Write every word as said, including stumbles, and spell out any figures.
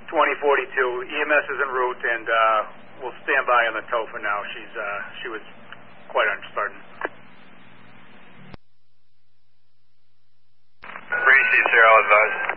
twenty forty-two. E M S is en route, and uh, we'll stand by on the tow for now. She's uh, she was quite uncertain. Three C zero advised.